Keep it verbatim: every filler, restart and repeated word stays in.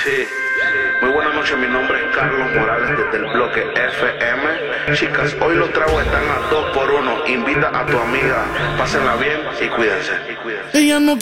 Sí. Muy buenas noches, mi nombre es Carlos Morales desde el bloque F M. Chicas, hoy los tragos están a dos por uno. Invita a tu amiga, pásenla bien y cuídense. Ella no